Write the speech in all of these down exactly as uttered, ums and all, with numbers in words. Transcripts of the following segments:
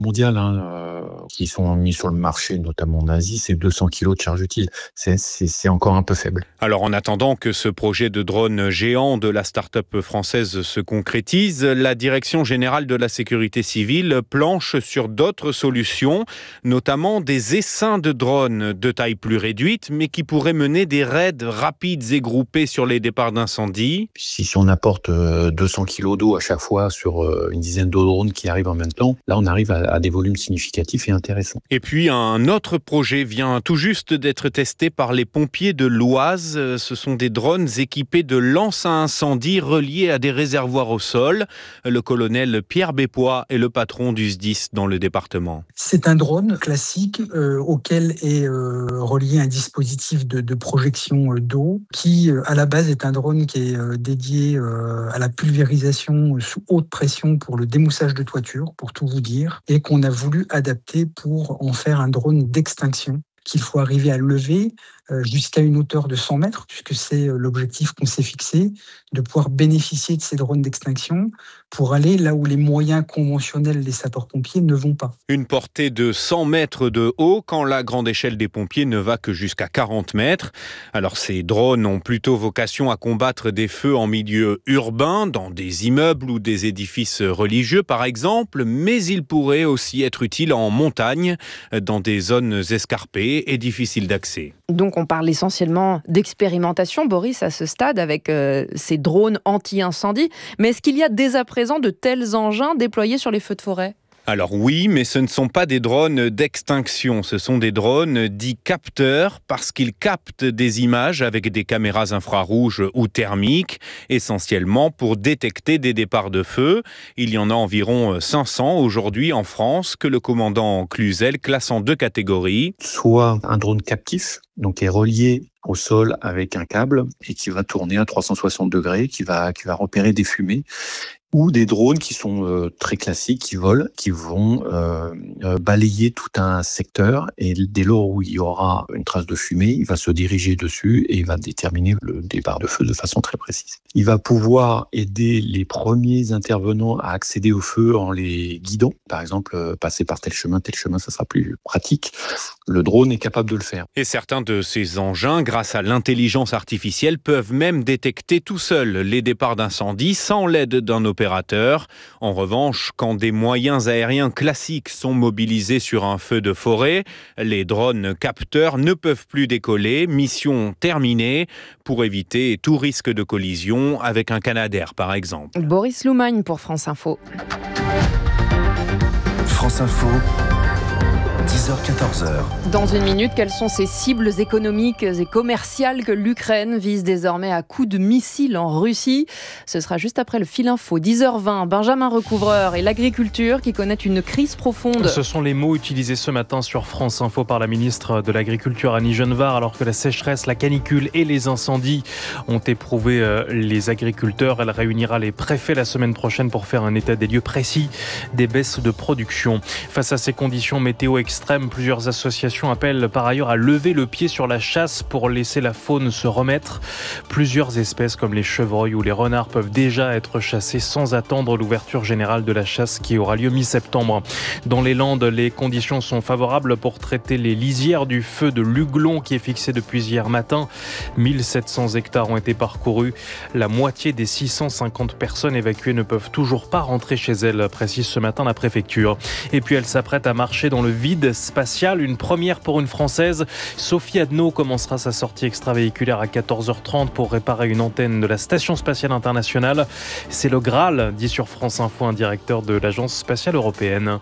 mondiales hein, euh, qui sont mis sur le marché, notamment en Asie, c'est deux cents kilos de charge utile. C'est, c'est, c'est encore un peu faible. Alors en attendant que ce projet de drone géant de la start-up française se concrétise, la Direction générale de la sécurité civile planche sur d'autres solutions, notamment des essaims de drones de taille plus réduite, mais qui pourraient mener des raids rapides et groupés sur les départs d'incendie. Si, si on apporte deux cents kilos d'eau à chaque fois sur une dizaine de drones qui arrivent en même temps, là on arrive à, à des volumes significatifs et intéressants. Et puis un autre projet vient tout juste d'être testé par les pompiers de l'Oise. Ce sont des drones équipés de lances à incendie reliés à des réservoirs au sol. Le colonel Pierre Bépois est le patron du S D I S dans le département. C'est un drone classique euh, auquel est euh, relié un dispositif de, de projection euh, d'eau qui, euh, à la base, est un drone qui est euh, dédié euh, à la pulvérisation sous haute pression pour le démoussage de toiture, pour tout vous dire, et qu'on a voulu adapter pour en faire un drone d'extinction qu'il faut arriver à lever euh, jusqu'à une hauteur de cent mètres, puisque c'est euh, l'objectif qu'on s'est fixé, de pouvoir bénéficier de ces drones d'extinction pour aller là où les moyens conventionnels des sapeurs-pompiers ne vont pas. Une portée de cent mètres de haut quand la grande échelle des pompiers ne va que jusqu'à quarante mètres. Alors ces drones ont plutôt vocation à combattre des feux en milieu urbain, dans des immeubles ou des édifices religieux par exemple, mais ils pourraient aussi être utiles en montagne, dans des zones escarpées et difficiles d'accès. Donc on parle essentiellement d'expérimentation, Boris, à ce stade, avec euh, ces drones anti-incendie. Mais est-ce qu'il y a dès à présent de tels engins déployés sur les feux de forêt ? Alors oui, mais ce ne sont pas des drones d'extinction, ce sont des drones dits capteurs parce qu'ils captent des images avec des caméras infrarouges ou thermiques, essentiellement pour détecter des départs de feu. Il y en a environ cinq cents aujourd'hui en France que le commandant Cluzel classe en deux catégories. Soit un drone captif, donc qui est relié au sol avec un câble et qui va tourner à trois cent soixante degrés, qui va, qui va repérer des fumées, ou des drones qui sont euh, très classiques, qui volent, qui vont euh, euh, balayer tout un secteur et dès lors où il y aura une trace de fumée, il va se diriger dessus et il va déterminer le départ de feu de façon très précise. Il va pouvoir aider les premiers intervenants à accéder au feu en les guidant. Par exemple, euh, passer par tel chemin, tel chemin, ça sera plus pratique. Le drone est capable de le faire. Et certains de ces engins, grâce à l'intelligence artificielle, peuvent même détecter tout seuls les départs d'incendie sans l'aide d'un opérateur. En revanche, quand des moyens aériens classiques sont mobilisés sur un feu de forêt, les drones capteurs ne peuvent plus décoller. Mission terminée pour éviter tout risque de collision avec un Canadair, par exemple. Boris Loumagne pour France Info. France Info. dix heures quatorze. Dans une minute, quelles sont ces cibles économiques et commerciales que l'Ukraine vise désormais à coups de missiles en Russie ? Ce sera juste après le fil info. dix heures vingt, Benjamin Recouvreur et l'agriculture qui connaît une crise profonde. Ce sont les mots utilisés ce matin sur France Info par la ministre de l'Agriculture Annie Genevard, alors que la sécheresse, la canicule et les incendies ont éprouvé les agriculteurs. Elle réunira les préfets la semaine prochaine pour faire un état des lieux précis des baisses de production. Face à ces conditions météo extrêmes, plusieurs associations appellent par ailleurs à lever le pied sur la chasse pour laisser la faune se remettre. Plusieurs espèces comme les chevreuils ou les renards peuvent déjà être chassées sans attendre l'ouverture générale de la chasse qui aura lieu mi-septembre. Dans les Landes, les conditions sont favorables pour traiter les lisières du feu de l'Huglon qui est fixé depuis hier matin. mille sept cents hectares ont été parcourus. La moitié des six cent cinquante personnes évacuées ne peuvent toujours pas rentrer chez elles, précise ce matin la préfecture. Et puis elle s'apprête à marcher dans le vide spatial, une première pour une Française. Sophie Adno commencera sa sortie extravéhiculaire à quatorze heures trente pour réparer une antenne de la Station spatiale internationale. C'est le Graal, dit sur France Info un directeur de l'Agence spatiale européenne.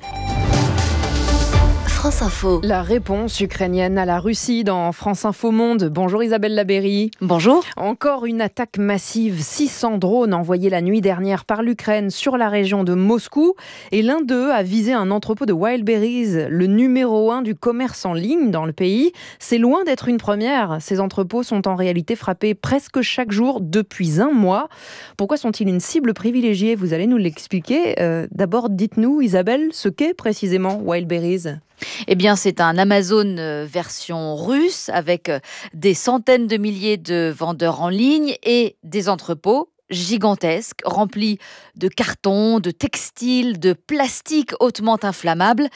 France Info. La réponse ukrainienne à la Russie dans France Info Monde. Bonjour Isabelle Labéry. Bonjour. Encore une attaque massive. six cents drones envoyés la nuit dernière par l'Ukraine sur la région de Moscou. Et l'un d'eux a visé un entrepôt de Wildberries, le numéro un du commerce en ligne dans le pays. C'est loin d'être une première. Ces entrepôts sont en réalité frappés presque chaque jour depuis un mois. Pourquoi sont-ils une cible privilégiée ? Vous allez nous l'expliquer. Euh, d'abord, dites-nous, Isabelle, ce qu'est précisément Wildberries. Eh bien, c'est un Amazon version russe avec des centaines de milliers de vendeurs en ligne et des entrepôts gigantesques, remplis de cartons, de textiles, de plastique hautement inflammable.